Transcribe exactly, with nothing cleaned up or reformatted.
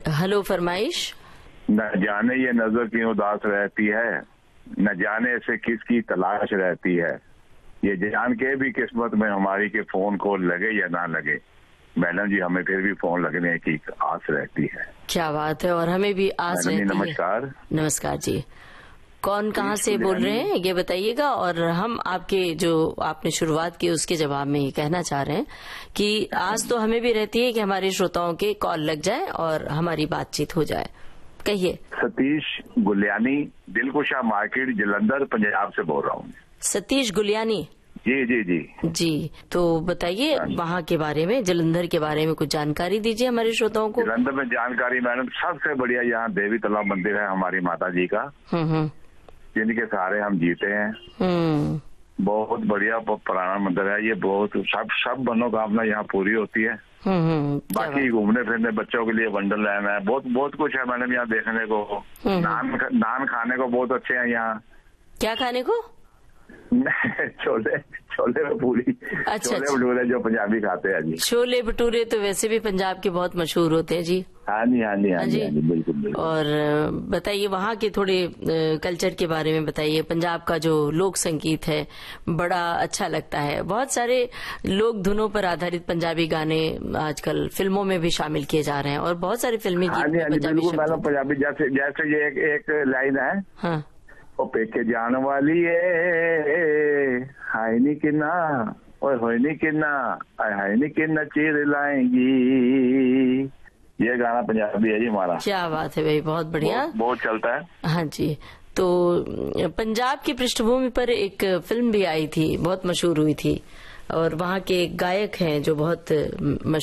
Hello, फरमाइश। न जाने ये नजर क्यों उदास रहती है, न जाने से किसकी तलाश रहती है, ये जान के भी किस्मत में हमारी के फोन को लगे या ना लगे, मैडम जी हमें फिर भी फोन लगने की आस रहती है। क्या बात है, और हमें भी आस रहती है। नमस्कार। नमस्कार जी, कौन कहाँ से बोल रहे हैं ये बताइएगा, और हम आपके जो आपने शुरुआत की उसके जवाब में ये कहना चाह रहे हैं कि आस तो हमें भी रहती है कि हमारे श्रोताओं के कॉल लग जाए और हमारी बातचीत हो जाए। कहिए। सतीश गुलियानी, दिलकुशा मार्केट, जलंधर, पंजाब से बोल रहा हूँ। सतीश गुलियानी जी जी जी जी, तो बताइए वहाँ के बारे में, जलंधर के बारे में कुछ जानकारी दीजिए हमारे श्रोताओं को। जलंधर में जानकारी मैडम सबसे बढ़िया यहाँ देवी तालाब मंदिर है हमारी माता जी का, जिनके सहारे हम जीते हैं। बहुत बढ़िया पुराना मंदिर है ये, बहुत सब सब मनोकामना यहाँ पूरी होती है। बाकी घूमने फिरने बच्चों के लिए वंडरलैंड है, बहुत बहुत कुछ है मैडम यहाँ देखने को। नान नान खाने को बहुत अच्छे हैं यहाँ। क्या खाने को? छोले छोले भटूरे। अच्छा, छोले भटूरे जो पंजाबी खाते हैं जी। छोले भटूरे तो वैसे भी पंजाब के बहुत मशहूर होते हैं जी। हाँ जी हाँ जी हाँ जी, हाँ जी बिल्कुल बिल्कुल। और बताइए वहाँ के थोड़े कल्चर के बारे में बताइए। पंजाब का जो लोक संगीत है बड़ा अच्छा लगता है, बहुत सारे लोक धुनों पर आधारित पंजाबी गाने आजकल फिल्मों में भी शामिल किए जा रहे हैं, और बहुत सारे फिल्मी गीत में पंजाबी शब्द। पंजाबी जैसे जैसे ये एक, एक लाइन है, हाँ, ओ पेके जान वाली है हाय नी किन्ना ओए होय नी किन्ना हाय नी किन्ना चीर लाएंगी, ये गाना पंजाबी है जी हमारा। क्या बात है भाई, बहुत बढ़िया। बहुत, बहुत चलता है। हाँ जी, तो पंजाब की पृष्ठभूमि पर एक फिल्म भी आई थी, बहुत मशहूर हुई थी, और वहाँ के गायक हैं जो बहुत